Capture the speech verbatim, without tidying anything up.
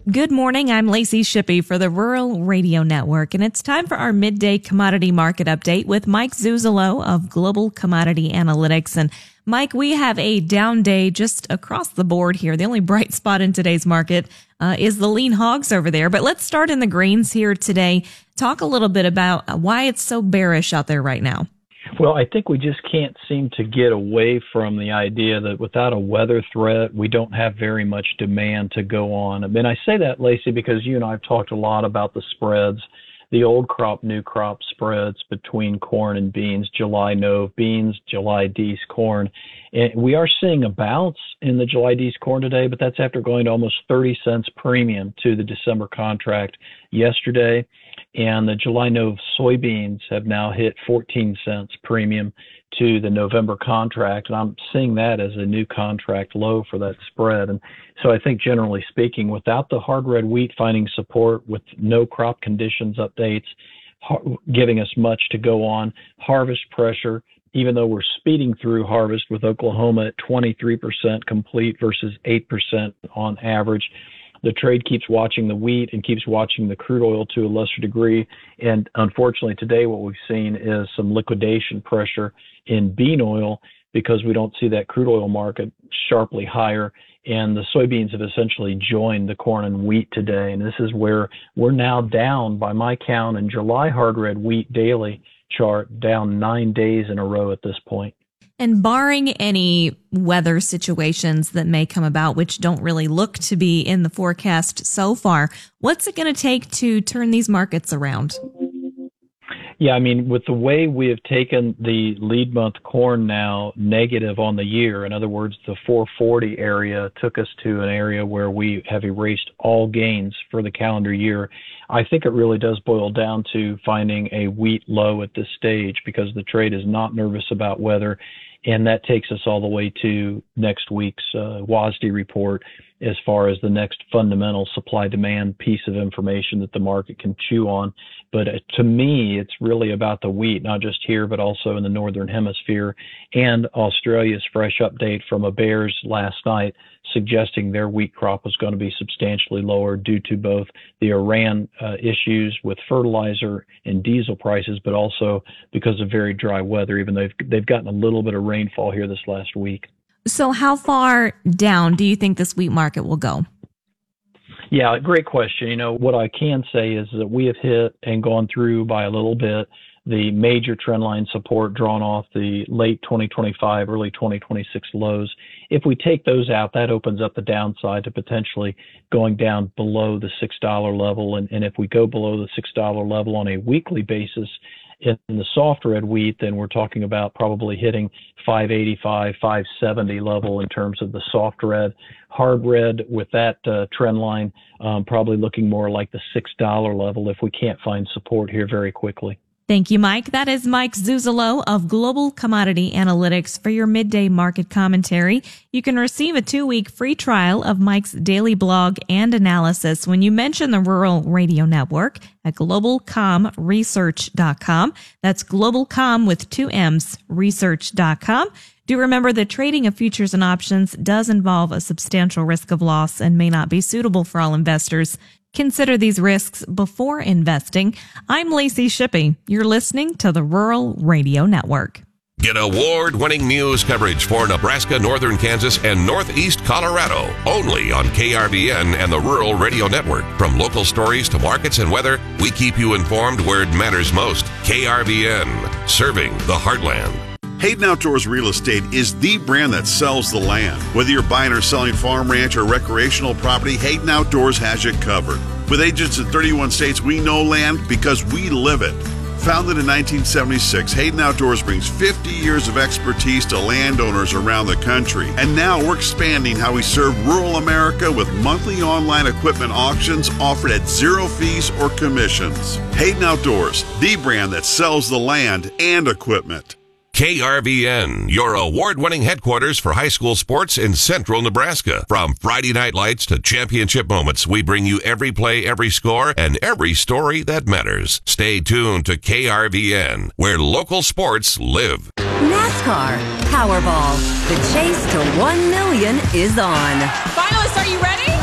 Good morning. I'm Lacey Shippey for the Rural Radio Network, and it's time for our midday commodity market update with Mike Zuzolo of Global Commodity Analytics. And Mike, we have a down day just across the board here. The only bright spot in today's market uh, is the lean hogs over there. But let's start in the greens here today. Talk a little bit about why it's so bearish out there right now. Well, I think we just can't seem to get away from the idea that without a weather threat, we don't have very much demand to go on. I mean, I say that, Lacey, because you and I have talked a lot about the spreads, the old crop, new crop spreads between corn and beans, July Nove beans, July D's corn. And we are seeing a bounce in the July D's corn today, but that's after going to almost thirty cents premium to the December contract yesterday. And the July Nove soybeans have now hit fourteen cents premium to the November contract. And I'm seeing that as a new contract low for that spread. And so I think generally speaking, without the hard red wheat finding support, with no crop conditions updates giving us much to go on, harvest pressure, even though we're speeding through harvest with Oklahoma at twenty-three percent complete versus eight percent on average. The trade keeps watching the wheat and keeps watching the crude oil to a lesser degree. And unfortunately, today what we've seen is some liquidation pressure in bean oil because we don't see that crude oil market sharply higher. And the soybeans have essentially joined the corn and wheat today. And this is where we're now down, by my count, in July hard red wheat daily chart, down nine days in a row at this point. And barring any weather situations that may come about, which don't really look to be in the forecast so far, what's it going to take to turn these markets around? Yeah, I mean, with the way we have taken the lead month corn now negative on the year, in other words, the four forty area took us to an area where we have erased all gains for the calendar year. I think it really does boil down to finding a wheat low at this stage because the trade is not nervous about weather. And that takes us all the way to next week's uh, W A S D report as far as the next fundamental supply-demand piece of information that the market can chew on. But uh, to me, it's really about the wheat, not just here, but also in the Northern Hemisphere, and Australia's fresh update from a Bears last night suggesting their wheat crop was going to be substantially lower due to both the Iran uh, issues with fertilizer and diesel prices, but also because of very dry weather, even though they've, they've gotten a little bit of rainfall here this last week. So how far down do you think this wheat market will go? Yeah, great question. You know, what I can say is that we have hit and gone through by a little bit the major trendline support drawn off the late twenty twenty-five, early twenty twenty-six lows. If we take those out, that opens up the downside to potentially going down below the six dollar level. And, and if we go below the six dollar level on a weekly basis, in the soft red wheat, then we're talking about probably hitting five eighty-five, five seventy level in terms of the soft red. Hard red with that uh, trend line, um, probably looking more like the six dollar level if we can't find support here very quickly. Thank you, Mike. That is Mike Zuzolo of Global Commodity Analytics for your midday market commentary. You can receive a two-week free trial of Mike's daily blog and analysis when you mention the Rural Radio Network at global com research dot com. That's globalcom with two M's, research dot com. Do remember that trading of futures and options does involve a substantial risk of loss and may not be suitable for all investors. Consider these risks before investing. I'm Lacey Shippey. You're listening to the Rural Radio Network. Get award-winning news coverage for Nebraska, northern Kansas, and northeast Colorado, only on K R V N and the Rural Radio Network. From local stories to markets and weather, we keep you informed where it matters most. K R V N, serving the heartland. Hayden Outdoors Real Estate is the brand that sells the land. Whether you're buying or selling farm, ranch, or recreational property, Hayden Outdoors has you covered. With agents in thirty-one states, we know land because we live it. Founded in nineteen seventy-six, Hayden Outdoors brings fifty years of expertise to landowners around the country. And now we're expanding how we serve rural America with monthly online equipment auctions offered at zero fees or commissions. Hayden Outdoors, the brand that sells the land and equipment. K R V N, your award-winning headquarters for high school sports in central Nebraska. From Friday night lights to championship moments, we bring you every play, every score, and every story that matters. Stay tuned to K R V N, where local sports live. NASCAR Powerball. The chase to one million is on. Finalists, are you ready?